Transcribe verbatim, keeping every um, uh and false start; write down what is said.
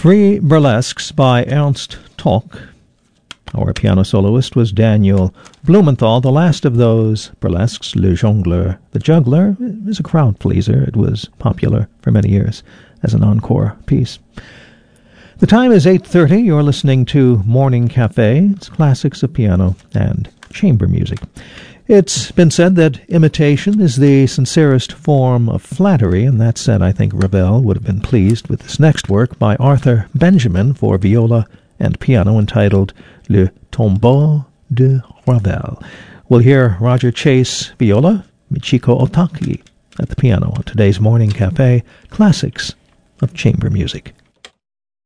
Three burlesques by Ernst Toch. Our piano soloist was Daniel Blumenthal. The last of those burlesques, Le Jongleur, the Juggler, is a crowd pleaser. It was popular for many years as an encore piece. The time is eight thirty. You're listening to Morning Cafe. It's classics of piano and chamber music. It's been said that imitation is the sincerest form of flattery, and that said, I think Ravel would have been pleased with this next work by Arthur Benjamin for viola and piano entitled Le Tombeau de Ravel. We'll hear Roger Chase viola, Michiko Otaki at the piano on today's Morning Cafe, classics of chamber music.